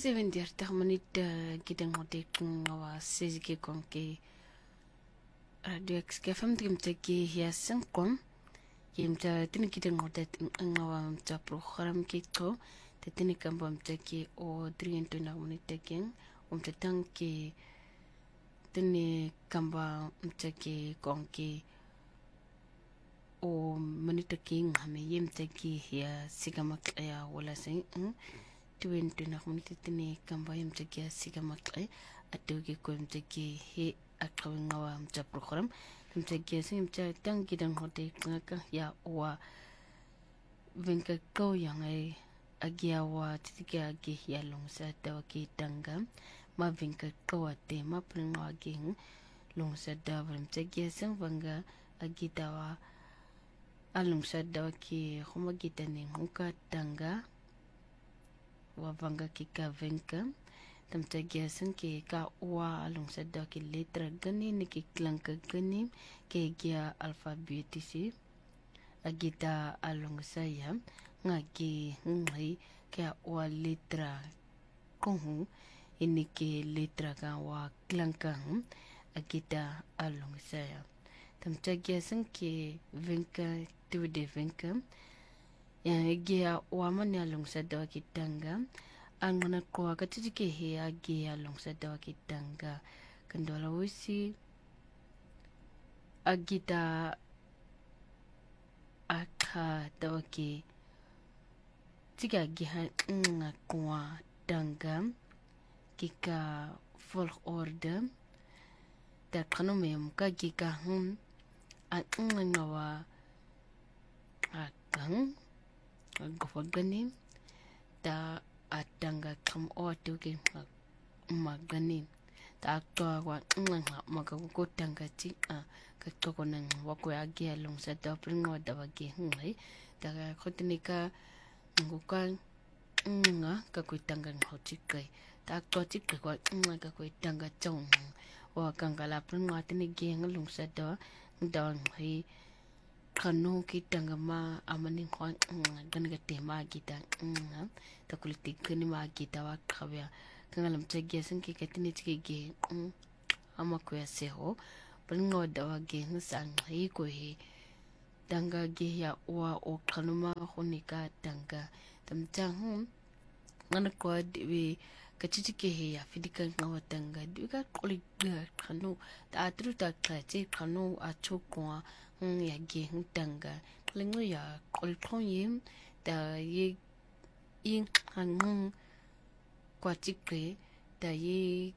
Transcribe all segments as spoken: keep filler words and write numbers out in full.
seven thirty minute kita ngote ngawa sezike konke radio X K F M timteki hiasan kom yimta tini kita ngote ngawa mta program kito tetini kamba mteki o driento na uniteki umta tanki tini kamba mteki konke o maniteki ngame yimteki hia sigamak ya wala sing twenty na community tini kamba yimteki sigamak atugi ko mteki he akawin ngawa mta program mteki sing mta tanki dan hote ngaka ya wa vinka ko yang ai agia wa titika agi ya longsa tawaki tanga ma vinka ko ate ma pringa agi longsa da mteki sing vanga agi tawa alongsa dawaki khumagita ni huka tanga wa vanga kika vinka tamtagi san ke ka wa alongsa dawaki letra gani ni ki klanka gani ke gia alfabetisi agita alongsa ya ngaki ngai ke wa letra kohu ini ke letra ka wa klanka agita alongsa ya tamtagi san ke vinka tu de vinka ya gia wa mani alongsa dawaki tanga angana ko akatike he agi alongsa dawaki tanga kandola wisi agita aka dawaki tiga giha nga kwa tanga kika full order ta kanome muka kika hum a ngawa akang gofagani ta atanga kam o tuke magani ta akwa wa nga magago tanga ti a ka tokonan wa ko agi along sa ta pringo da wagi ngai ta khotinika nguka nga ka ko tanga hotikai ta akwa tikai wa nga ka ko tanga chong wa kangala pringo atini gi ngalong sa da da ngai kanu kita ngama amani kwan gan gate ma kita nga ta kuliti kani ma kita wa khabya kangalam tagi san ki katini tigi ge ama ko ya seho pringo da wa ge san hi ko hi tanga ge ya wa o kanu ma khonika tanga tamcha hum ngana ko de kachiti ke he ya fidika ngawa tanga duka koli kanu ta atru ta kati kanu achokwa ya ge tanga lingo ya kolkonyim da ye in hanung kwatikre da ye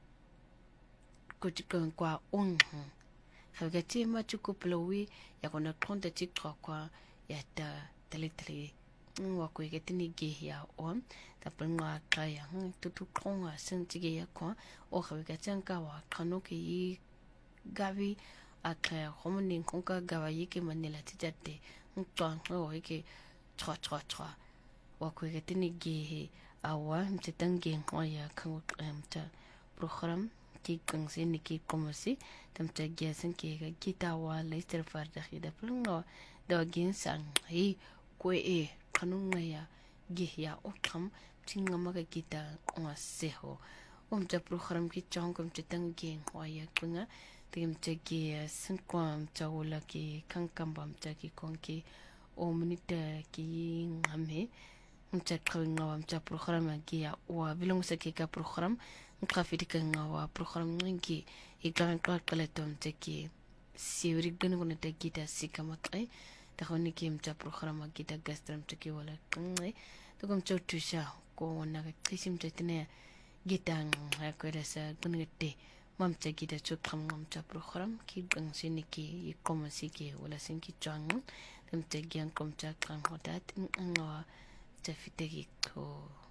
kotikon kwa on hagati ma chukuplowi ya kona konta tikra kwa ya ta talitali wa ko getini ge ya on ta panga kaya tutu konga sentige ya kwa o hagati ka wa kanoki gavi akaya homoni konka gawa yike manila tijate ntwa ngo yike chwa chwa chwa wa ko getini ge awa mtetange ngoya kango mta program ki kangse ni ki komasi tamta ge san ke ga kita wa leister farda khida plungo da gen san hi ko e kanunga ya ge ya okam tinga maga kita ngaseho umta program ki changom tetange ngoya kunga timteki sinkwam tawula ki kankambam taki konki o minita ki ngame mta kawinga mta program ki ya wa bilong sa ki ka program nkafidika ngawa program ngi iklan kwa kaletom teki siwri gnu gnu teki ta sikamakai ta khoni ki mta program ki ta gastram teki wala ngai to kom chotusha ko na ka kisim tetne gitang ha ko rasa gnu te mamta gida chukam mamta program ki gang siniki ikomasi ki wala sinki chang tamta gyang komta kan hodat ngawa tafitegi ko